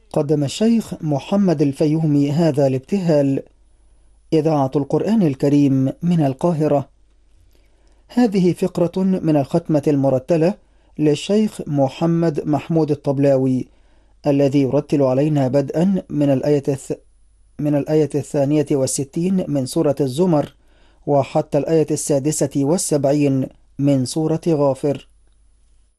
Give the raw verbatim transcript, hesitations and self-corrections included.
قدم الشيخ محمد الفيومي هذا الابتهال. إذاعة القرآن الكريم من القاهرة. هذه فقرة من الختمة المرتلة للشيخ محمد محمود الطبلاوي، الذي يرتل علينا بدءا من الآية الث... من الآية الثانية والستين من سورة الزمر، وحتى الآية السادسة والسبعين من سورة غافر.